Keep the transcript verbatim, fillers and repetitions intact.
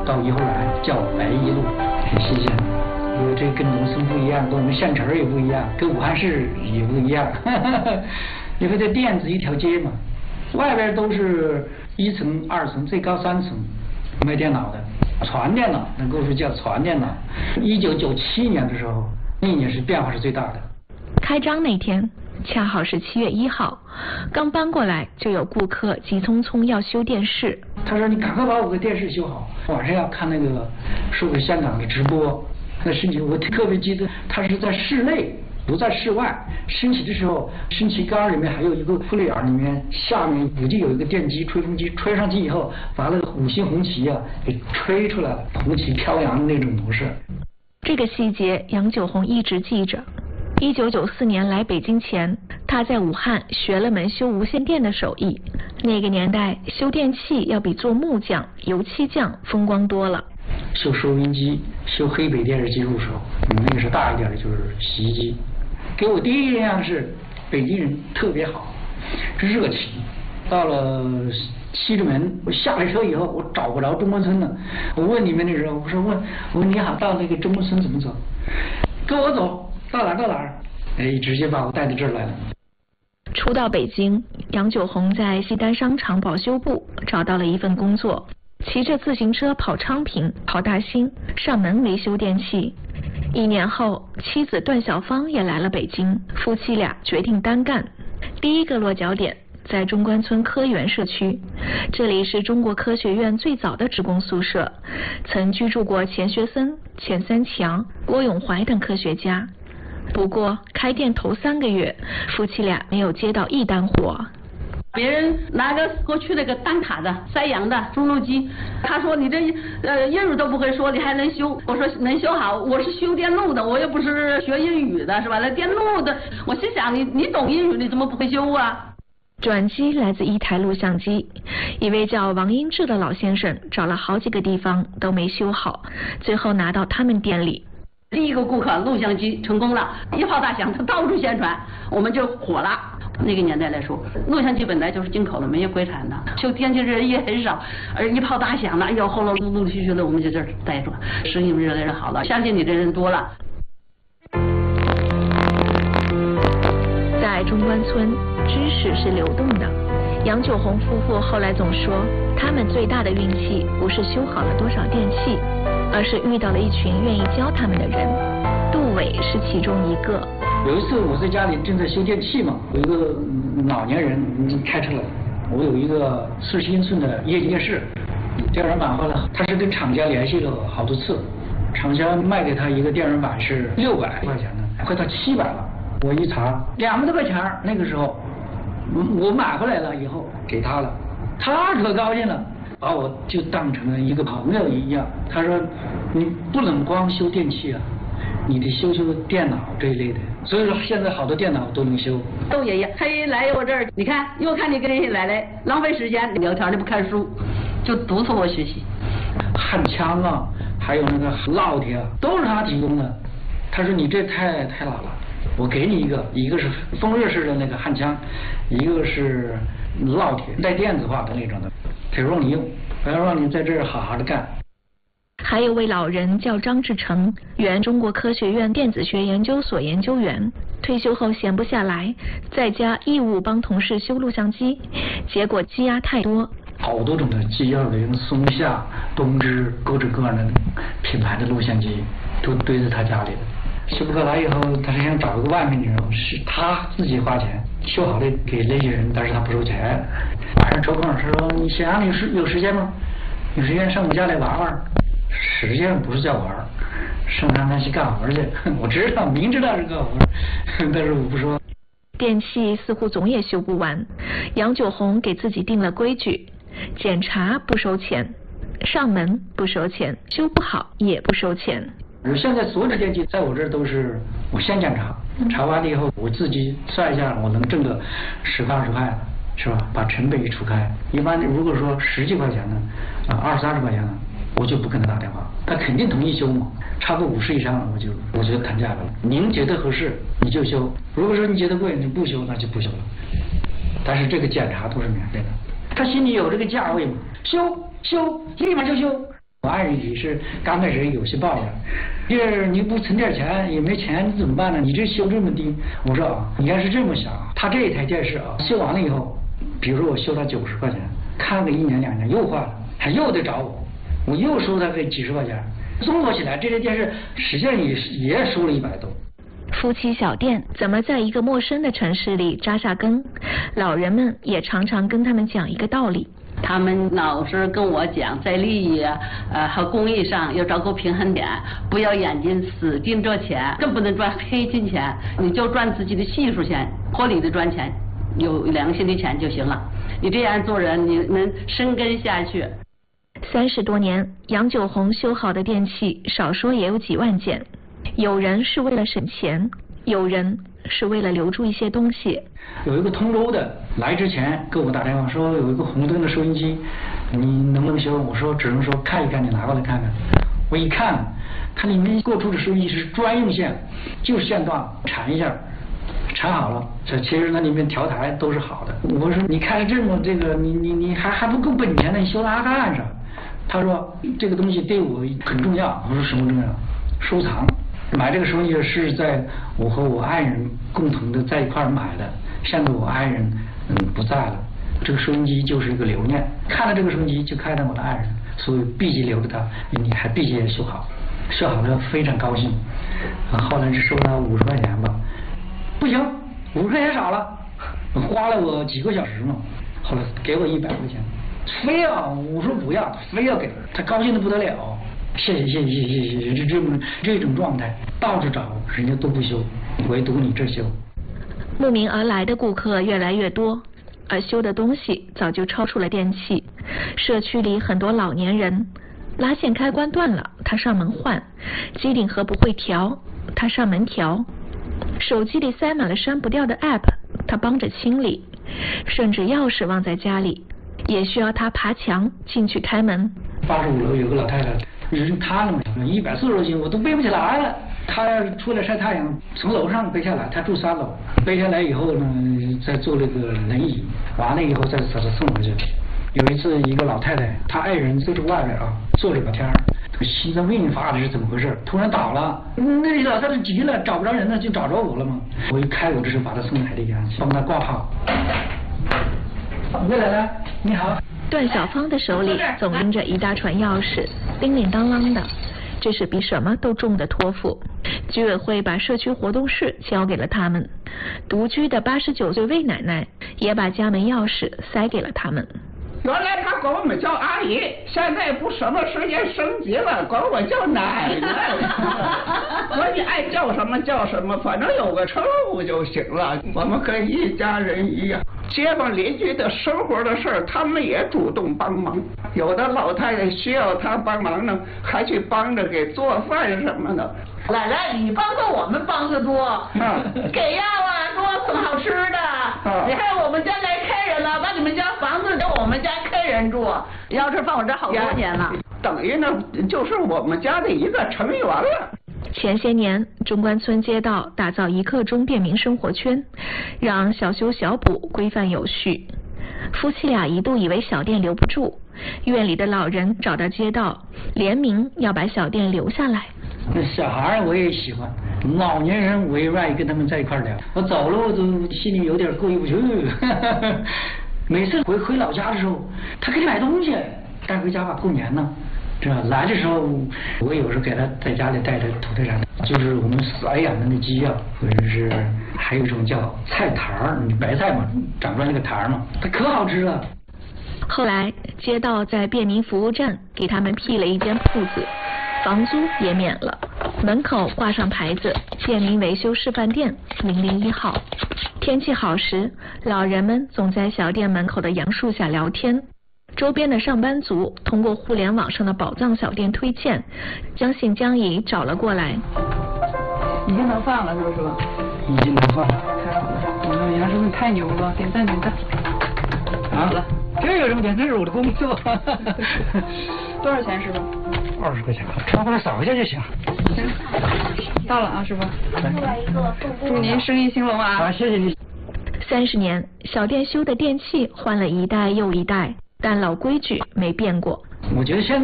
到以后来叫白一路，很新鲜。因为这跟农村不一样，跟我们县城也不一样，跟武汉市也不一样。因为这店子一条街嘛，外边都是一层、二层，最高三层卖电脑的，传电脑，能够说叫传电脑。一九九七年的时候，那一年是变化是最大的。 开张那天恰好是七月一号，刚搬过来就有顾客急匆匆要修电视。 他说：“你赶快把我的电视修好，晚上要看那个说给香港的直播。”那升旗我特别记得，他是在室内，不在室外。升旗的时候，升旗杆里面还有一个铺帘，里面下面估计有一个电机、吹风机，吹上去以后，把那个五星红旗啊给吹出来了，红旗飘扬的那种模式。 这个细节，杨九红一直记着。一九九四年来北京前，他在武汉学了门修无线电的手艺。那个年代，修电器要比做木匠、油漆匠风光多了。 修收音机、修黑北电视机入手，嗯，那个是大一点的，就是洗衣机。给我第一印象是北京人特别好，热情。到了西直门，我下了车以后，我找不着中关村了。我问里面的人，我说问，我说你好，到那个中关村怎么走？跟我走，到哪儿到哪儿？哎，直接把我带到这儿来了。 初到北京，杨九红在西单商场保修部找到了一份工作。骑着自行车跑昌平、跑大兴，上门维修电器。一年后，妻子段小芳也来了北京，夫妻俩决定单干。第一个落脚点在中关村科园社区，这里是中国科学院最早的职工宿舍，曾居住过钱学森、钱三强、郭永怀等科学家。不过，开店头三个月，夫妻俩没有接到一单活。 别人拿个过去那个蛋挞的、塞洋的、猪肉机，他说你这呃英语都不会说，你还能修？我说能修好，我是修电路的，我又不是学英语的，是吧？那电路的，我心想你你懂英语，你怎么不会修啊？ 转机来自一台录像机，一位叫王英志的老先生找了好几个地方都没修好，最后拿到他们店里。 第一个顾客录像机成功了，一炮大响，他到处宣传，我们就火了。那个年代来说，录像机本来就是进口的，没有国产的，修电器人也很少，而一炮大响了，哎呦，后来陆陆续续的，我们就这儿待着，生意越来越好了，相信你的人多了。 在中关村，知识是流动的。杨九红夫妇后来总说，他们最大的运气不是修好了多少电器，而是遇到了一群愿意教他们的人。杜伟是其中一个。 有一次我在家里正在修电器嘛，有一个老年人开车来，我有一个四十英寸的液晶电视，电源板后来他是跟厂家联系了好多次，厂家卖给他一个电源板是六百块钱的，快到七百了。我一查两百多块钱，那个时候我买回来了以后给他了，他可高兴了，把我就当成了一个朋友一样。他说你不能光修电器啊，你得修修电脑这一类的，所以说现在好多电脑都能修。 窦爷爷他一来我这儿，你看又看你跟人来来，浪费时间聊天，你不看书，就督促我学习。 焊枪啊，还有那个烙铁啊，都是他提供的。他说你这太太老了，我给你一个，一个是风热式的那个焊枪，一个是烙铁带电子化的那种的，他说你用，我要让你在这儿好好的干。 还有位老人叫张志成，原中国科学院电子学研究所研究员，退休后闲不下来，在家义务帮同事修录像机，结果积压太多， 好多种的机二零、松下、东芝各种各样的品牌的录像机都堆在他家里了。修不过来以后，他是想找一个外面的人，是他自己花钱修好了给那些人，但是他不收钱。晚上抽空说：“你想让你是有时间吗？有时间上我家来玩玩。”实际上不是叫玩，上他那去干活去。我知道，明知道是干活，但是我不说。 电器似乎总也修不完，杨九红给自己定了规矩：检查不收钱，上门不收钱，修不好也不收钱。 我现在所有的电器在我这儿都是我先检查，查完了以后我自己算一下，我能挣个十块二十块，是吧？把成本一除开，一般如果说十几块钱呢，啊二三十块钱呢，我就不跟他打电话，他肯定同意修嘛。超过五十以上，我就我就谈价格了。您觉得合适你就修，如果说你觉得贵你不修，那就不修了。但是这个检查都是免费的，他心里有这个价位嘛，修修立马就修。 我爱人也是刚开始有些抱怨，就是你不存点钱也没钱，你怎么办呢？你这修这么低，我说啊，你要是这么想，他这一台电视啊，修完了以后，比如说我修他九十块钱，看个一年两年又坏了，他又得找我，我又收他个几十块钱，综合起来，这台电视实际上也也收了一百多。 夫妻小店怎么在一个陌生的城市里扎下根？老人们也常常跟他们讲一个道理。 他们老是跟我讲，在利益呃和公益上要找个平衡点，不要眼睛死盯着钱，更不能赚黑金钱，你就赚自己的技术钱，合理的赚钱，有良心的钱就行了。你这样做人，你能生根下去。 三十多年，杨九红修好的电器少说也有几万件，有人是为了省钱，有人是为了留住一些东西。 有一个通州的来之前给我打电话说有一个红灯的收音机，你能不能修？我说只能说看一看，你拿过来看看。我一看，它里面过出的收音机是专用线，就是线段缠一下，缠好了。这其实那里面调台都是好的。我说你看这么这个，你你你还还不够本钱呢，你修它干啥？他说这个东西对我很重要。我说什么重要？收藏。买这个收音机是在我和我爱人共同的在一块儿买的，现在我爱人嗯不在了，这个收音机就是一个留念，看了这个收音机就看到我的爱人，所以必须留着它，你还必须也修好，修好了非常高兴。啊，后来是收了五十块钱吧，不行，五十块钱少了，花了我几个小时嘛，后来给我一百块钱，非要我说不要，非要给他，高兴的不得了。谢谢谢谢谢谢谢谢，这这么这种状态，到处找人家都不修，唯独你这修。 慕名而来的顾客越来越多，而修的东西早就超出了电器。社区里很多老年人，拉线开关断了，他上门换；机顶盒不会调，他上门调；手机里塞满了删不掉的 app， 他帮着清理；甚至钥匙忘在家里，也需要他爬墙进去开门。 八十五楼有个老太太。人塌了嘛，一百四十多斤，我都背不起来了。他要是出来晒太阳，从楼上背下来，他住三楼，背下来以后呢，再坐那个轮椅，完了以后再把他送回去。有一次，一个老太太，她爱人就在外边啊，坐着聊天，心脏病发的是怎么回事？突然倒了，那老太太急了，找不着人了，就找着我了嘛。我一开我这是把她送海里边，帮她挂号。魏奶奶，你好。 段小芳的手里总拎着一大串钥匙，叮铃当啷的，这是比什么都重的托付。居委会把社区活动室交给了他们，独居的八十九岁魏奶奶也把家门钥匙塞给了他们。 原来他管我们叫阿姨，现在不什么时间升级了，管我叫奶奶。说你爱叫什么叫什么，反正有个称呼就行了。我们跟一家人一样，街坊邻居的生活的事儿，他们也主动帮忙。有的老太太需要他帮忙呢，还去帮着给做饭什么的。 奶奶，你帮助我们帮的多，嗯、给药啊，多送好吃的。嗯、你看我们家来客人了，把你们家房子给我们家客人住，钥匙放我这好多年了。 等于呢，就是我们家的一个成员了。 前些年，中关村街道打造一刻钟便民生活圈，让小修小补规范有序。夫妻俩一度以为小店留不住，院里的老人找到街道，联名要把小店留下来。 那小孩我也喜欢，老年人我也愿意跟他们在一块聊。我走了我都心里有点过意不去。每次回回老家的时候，他给你买东西带回家吧，过年呢。这来的时候，我有时候给他在家里带着土特产，就是我们饲养的那鸡啊，或者是还有一种叫菜坛儿，白菜嘛，长出来那个坛儿嘛，它可好吃了。 后来街道在便民服务站给他们辟了一间铺子，房租也免了，门口挂上牌子便民维修示范店零零一号。天气好时，老人们总在小店门口的杨树下聊天。周边的上班族通过互联网上的宝藏小店推荐，将信将疑找了过来。 已经能放了是不是？ 已经能放了。 太好了，我们杨师傅太牛了，点赞点赞。 好了，这有什么点？这是我的工作。 多少钱师傅？ 二十块钱吧，拿过来扫一下就行。 行，到了啊，师傅。祝您生意兴隆啊！ 好，谢谢你。 三十年，小店修的电器换了一代又一代，但老规矩没变过。 我觉得现在